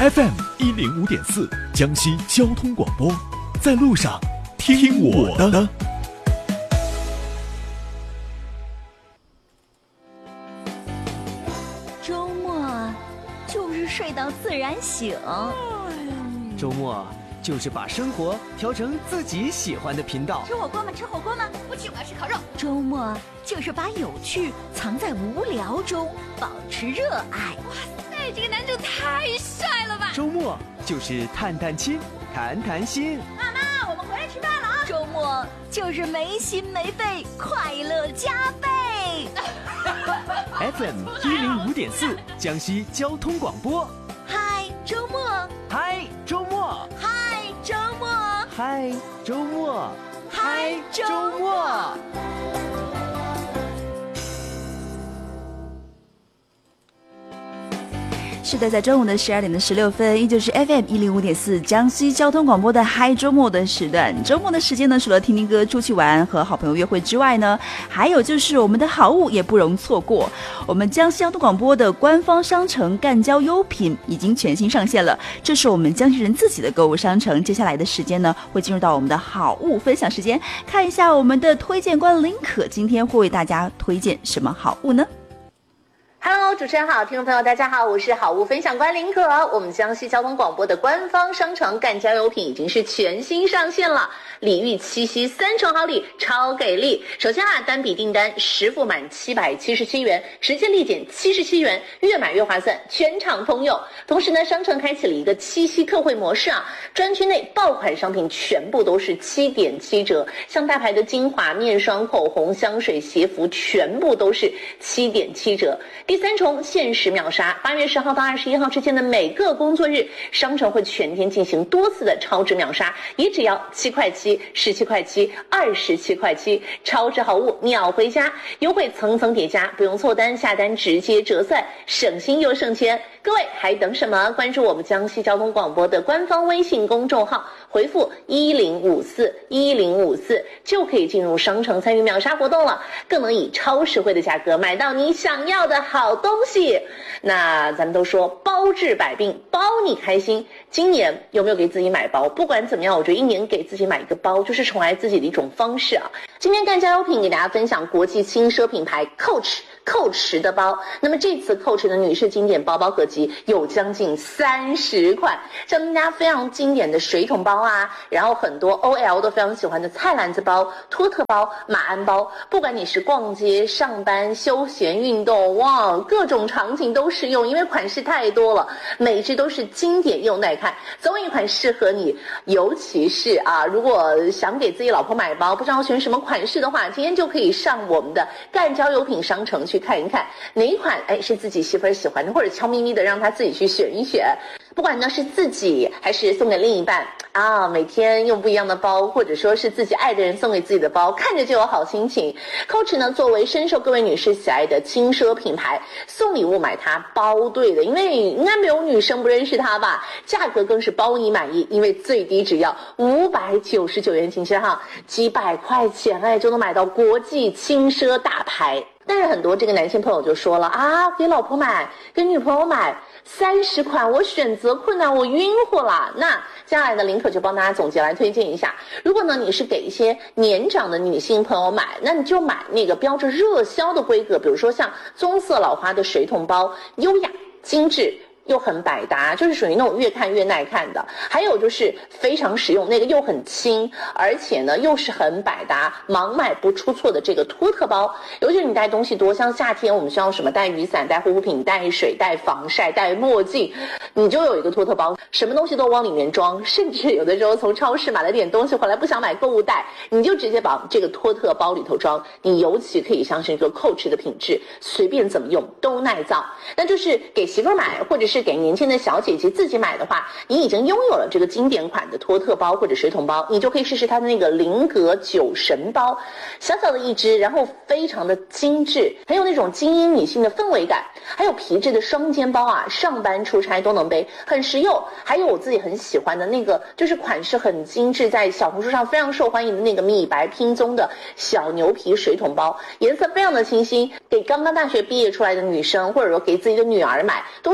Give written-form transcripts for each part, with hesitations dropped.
FM105.4江西交通广播，在路上听我的。 周末就是睡到自然醒， 周末就是把生活调成自己喜欢的频道。 吃火锅吗？吃火锅吗？不去，我要吃烤肉。周末就是把有趣藏在无聊中，保持热爱。 哇塞，这个男主太帅了吧！ 周末就是探探亲，谈谈心。 妈妈，我们回来吃饭了啊！周末就是没心没肺，快乐加倍。 FM105.4江西交通广播。 嗨，周末！ 嗨，周末！ 嗨，周末！ 嗨，周末！ 嗨，周末！是的，在中午的12点16分，依旧是 FM105.4江西交通广播的嗨周末的时段。周末的时间呢，除了听听歌、出去玩和好朋友约会之外呢，还有就是我们的好物也不容错过。我们江西交通广播的官方商城赣交优品已经全新上线了，这是我们江西人自己的购物商城。接下来的时间呢，会进入到我们的好物分享时间，看一下我们的推荐官林可今天会为大家推荐什么好物呢？Hello， 主持人好，听众朋友大家好，我是好物分享官林可。我们江西交通广播的官方商城赣交优品已经是全新上线了，礼遇七夕3重好礼，超给力！首先单笔订单10付满777元，直接立减77元，越买越划算，全场通用。同时呢，商城开启了一个七夕特惠模式专区内爆款商品全部都是7.7折，像大牌的精华、面霜、口红、香水、鞋服全部都是7.7折。第3重限时秒杀，8月10号到21号之间的每个工作日，商城会全天进行多次的超值秒杀，也只要7块7、17块7、27块7，超值好物秒回家，优惠层层叠加，不用凑单，下单直接折算，省心又省钱。各位还等什么？关注我们江西交通广播的官方微信公众号，回复1054就可以进入商城参与秒杀活动了，更能以超实惠的价格买到你想要的好东西。那咱们都说包治百病，包你开心。今年有没有给自己买包？不管怎么样，我觉得一年给自己买一个包就是宠爱自己的一种方式今天赣交优品给大家分享国际轻奢品牌 Coach 的包。那么这次 Coach 的女士经典包包合集有将近30款，像大家非常经典的水桶包然后很多 OL 都非常喜欢的菜篮子包、托特包、马鞍包，不管你是逛街、上班、休闲、运动，哇，各种场景都适用，因为款式太多了，每只都是经典又耐看，总有一款适合你。尤其是如果想给自己老婆买包，不知道选什么款式的话，今天就可以上我们的赣交优品商城去看一看哪一款是自己媳妇儿喜欢的，或者悄咪咪的让她自己去选一选。不管呢是自己还是送给另一半每天用不一样的包，或者说是自己爱的人送给自己的包，看着就有好心情。Coach 呢作为深受各位女士喜爱的轻奢品牌，送礼物买它包对的，因为应该没有女生不认识它吧。价格更是包你满意，因为最低只要599元，请先几百块钱就能买到国际轻奢大牌。但是很多这个男性朋友就说了给老婆买，给女朋友买30款，我选择困难，我晕乎了。那接下来呢，林可就帮大家总结来推荐一下。如果呢你是给一些年长的女性朋友买，那你就买那个标着热销的规格，比如说像棕色老花的水桶包，优雅精致又很百搭，就是属于那种越看越耐看的。还有就是非常实用，那个又很轻，而且呢又是很百搭，盲买不出错的这个托特包。尤其是你带东西多，像夏天我们需要什么，带雨伞、带护肤品、带水、带防晒、带墨镜，你就有一个托特包，什么东西都往里面装。甚至有的时候从超市买了点东西回来不想买购物袋，你就直接把这个托特包里头装。你尤其可以相信这个 Coach 的品质，随便怎么用都耐造。那就是给媳妇买，或者是给年轻的小姐姐自己买的话，你已经拥有了这个经典款的托特包或者水桶包，你就可以试试它的那个菱格酒神包，小小的一只，然后非常的精致，很有那种精英女性的氛围感。还有皮质的双肩包上班出差都能背，很实用。还有我自己很喜欢的那个，就是款式很精致，在小红书上非常受欢迎的那个米白拼棕的小牛皮水桶包，颜色非常的清新，给刚刚大学毕业出来的女生，或者说给自己的女儿买都是很 OK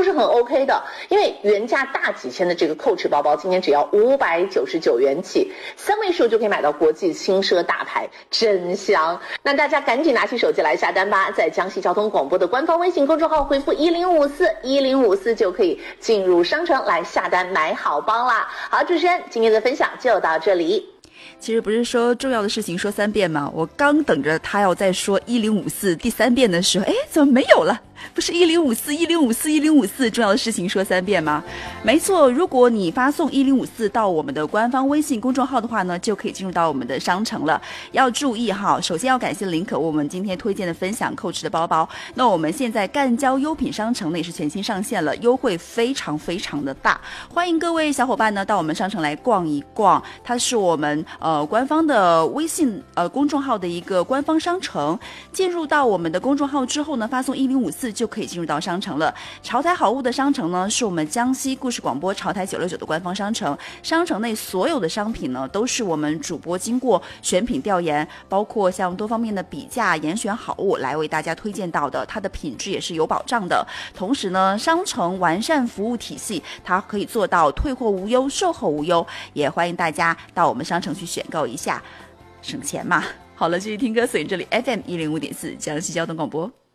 OK 的，因为原价大几千的这个 Coach 包包，今天只要599元起，3位数就可以买到国际轻奢大牌，真香！那大家赶紧拿起手机来下单吧，在江西交通广播的官方微信公众号回复1054就可以进入商城来下单买好包啦。好，主持人，今天的分享就到这里。 其实不是说重要的事情说3遍吗？我刚等着他要再说1054第3遍的时候，怎么没有了？不是1054重要的事情说3遍吗？没错，如果你发送1054到我们的官方微信公众号的话呢，就可以进入到我们的商城了。要注意哈，首先要感谢林可为我们今天推荐的分享 Coach 的包包。那我们现在赣交优品商城呢也是全新上线了，优惠非常非常的大，欢迎各位小伙伴呢到我们商城来逛一逛。它是我们官方的微信公众号的一个官方商城。进入到我们的公众号之后呢，发送1054就可以进入到商城了。潮台好物的商城呢，是我们江西故事广播潮台969的官方商城。商城内所有的商品呢，都是我们主播经过选品调研，包括像多方面的比价、严选好物来为大家推荐到的，它的品质也是有保障的。同时呢，商城完善服务体系，它可以做到退货无忧、售后无忧，也欢迎大家到我们商城去选购一下，省钱嘛。好了，继续听歌，锁定这里 FM105.4江西交通广播。